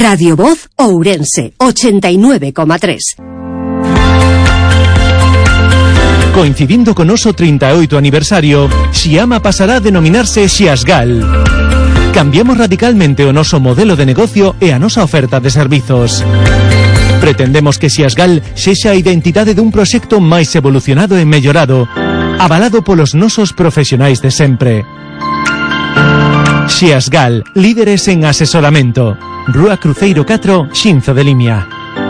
Radio Voz Ourense, 89,3. Coincidindo con noso 38 aniversario, Xiama pasará a denominarse Xiasgal. Cambiamos radicalmente o noso modelo de negocio e a nosa oferta de servizos. Pretendemos que Xiasgal sexa a identidade dun proxecto máis evolucionado e mellorado, avalado polos nosos profesionais de sempre. Xiasgal, líderes en asesoramento. Rúa Cruceiro 4, Xinzo de Limia.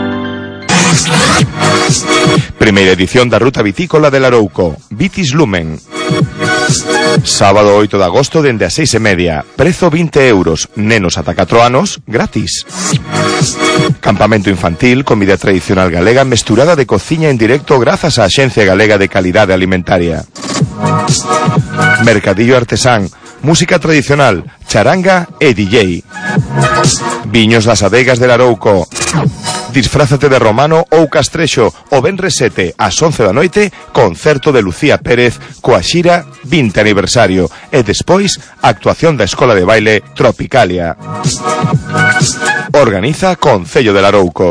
Primeira edición da Ruta Vitícola de Larouco, Vitis Lumen. Sábado 8 de agosto dende as 6:30, prezo 20 euros, nenos ata 4 anos, gratis. Campamento infantil, comida tradicional galega mesturada de cociña en directo grazas á Axencia Galega de Calidade Alimentaria. Mercadillo artesán, música tradicional, charanga e DJ. Viños das Adegas de Larouco. Disfrázate de romano ou castrexo o venres 7 ás 11 da noite, concerto de Lucía Pérez coa xira 20 aniversario e despois actuación da Escola de Baile Tropicalia. Organiza Concello de Larouco.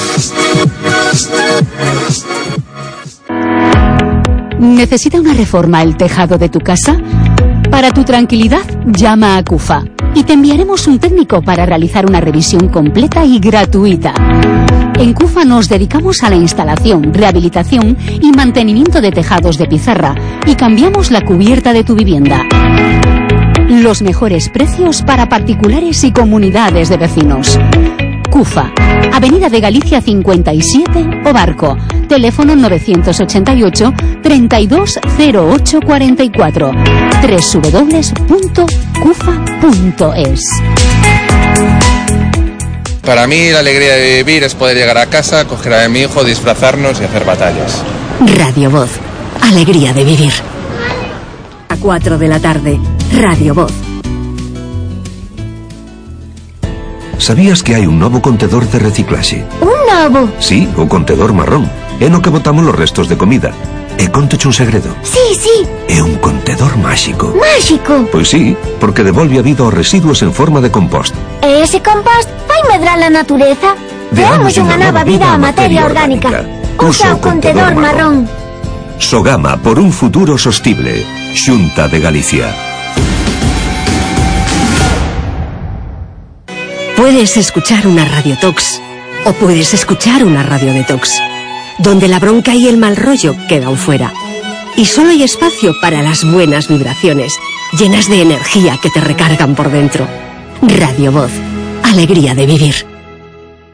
¿Necesita una reforma el tejado de tu casa? Para tu tranquilidad, llama a CUFA y te enviaremos un técnico para realizar una revisión completa y gratuita. En CUFA nos dedicamos a la instalación, rehabilitación y mantenimiento de tejados de pizarra y cambiamos la cubierta de tu vivienda. Los mejores precios para particulares y comunidades de vecinos. CUFA, Avenida de Galicia 57, O Barco, teléfono 988 320844, www.cufa.es. Para mí la alegría de vivir es poder llegar a casa, coger a mi hijo, disfrazarnos y hacer batallas. Radio Voz, alegría de vivir. A 4 de la tarde, Radio Voz. Sabías que hai un novo contedor de reciclaxe? Un novo? Sí, o contedor marrón. É no que botamos los restos de comida. E contoche un segredo. Sí, sí. É un contedor máxico. Máxico? Pois sí, porque devolve a vida aos residuos en forma de compost. E ese compost vai medrar a natureza? Deamos unha nova vida á materia orgánica. Usa o contedor marrón. Sogama por un futuro sostible. Xunta de Galicia. Puedes escuchar una radiotox o puedes escuchar una radio detox, donde la bronca y el mal rollo quedan fuera. Y solo hay espacio para las buenas vibraciones, llenas de energía que te recargan por dentro. Radio Voz, alegría de vivir.